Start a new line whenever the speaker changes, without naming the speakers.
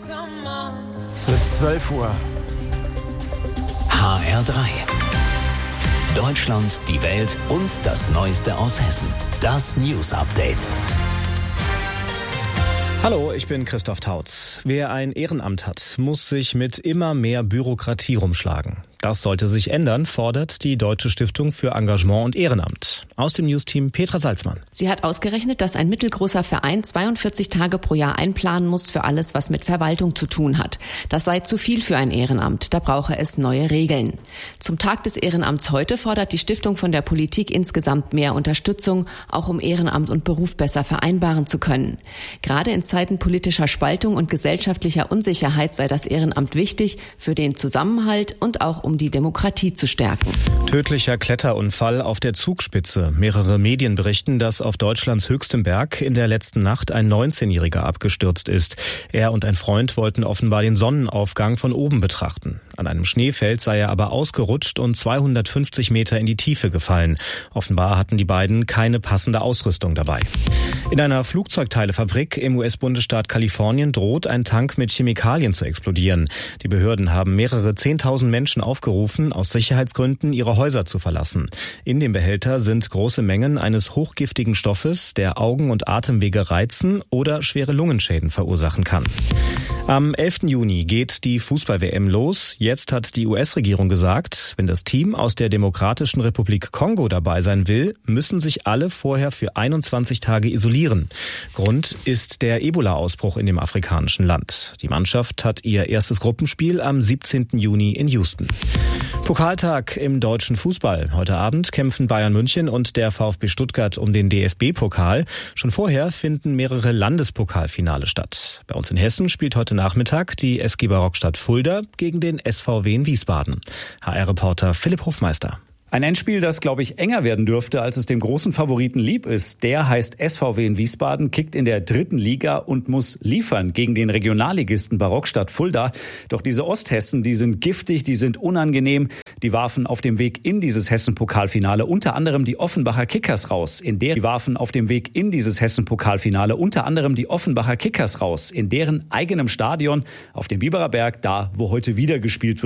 Es wird 12 Uhr.
HR3. Deutschland, die Welt und das Neueste aus Hessen. Das News Update.
Hallo, ich bin Christoph Tautz. Wer ein Ehrenamt hat, muss sich mit immer mehr Bürokratie rumschlagen. Das sollte sich ändern, fordert die Deutsche Stiftung für Engagement und Ehrenamt. Aus dem Newsteam Petra Salzmann.
Sie hat ausgerechnet, dass ein mittelgroßer Verein 42 Tage pro Jahr einplanen muss für alles, was mit Verwaltung zu tun hat. Das sei zu viel für ein Ehrenamt, da brauche es neue Regeln. Zum Tag des Ehrenamts heute fordert die Stiftung von der Politik insgesamt mehr Unterstützung, auch um Ehrenamt und Beruf besser vereinbaren zu können. Gerade in Zeiten politischer Spaltung und gesellschaftlicher Unsicherheit sei das Ehrenamt wichtig für den Zusammenhalt und auch um die Demokratie zu stärken.
Tödlicher Kletterunfall auf der Zugspitze. Mehrere Medien berichten, dass auf Deutschlands höchstem Berg in der letzten Nacht ein 19-Jähriger abgestürzt ist. Er und ein Freund wollten offenbar den Sonnenaufgang von oben betrachten. An einem Schneefeld sei er aber ausgerutscht und 250 Meter in die Tiefe gefallen. Offenbar hatten die beiden keine passende Ausrüstung dabei. In einer Flugzeugteilefabrik im US-Bundesstaat Kalifornien droht ein Tank mit Chemikalien zu explodieren. Die Behörden haben mehrere 10.000 Menschen aufgerufen, aus Sicherheitsgründen ihre Häuser zu verlassen. In dem Behälter sind große Mengen eines hochgiftigen Stoffes, der Augen- und Atemwege reizen oder schwere Lungenschäden verursachen kann. Am 11. Juni geht die Fußball-WM los. Jetzt hat die US-Regierung gesagt, wenn das Team aus der Demokratischen Republik Kongo dabei sein will, müssen sich alle vorher für 21 Tage isolieren. Grund ist der Ebola-Ausbruch in dem afrikanischen Land. Die Mannschaft hat ihr erstes Gruppenspiel am 17. Juni in Houston. Pokaltag im deutschen Fußball. Heute Abend kämpfen Bayern München und der VfB Stuttgart um den DFB-Pokal. Schon vorher finden mehrere Landespokalfinale statt. Bei uns in Hessen spielt heute Nachmittag die SG Barockstadt Fulda gegen den SVW in Wiesbaden. HR-Reporter Philipp Hofmeister.
Ein Endspiel, das, glaube ich, enger werden dürfte, als es dem großen Favoriten lieb ist. Der heißt SVW in Wiesbaden, kickt in der 3. Liga und muss liefern gegen den Regionalligisten Barockstadt Fulda. Doch diese Osthessen, die sind giftig, die sind unangenehm. Die warfen auf dem Weg in dieses Hessen-Pokalfinale unter anderem die Offenbacher Kickers raus. In deren eigenem Stadion auf dem Biberer Berg, da wo heute wieder gespielt wird.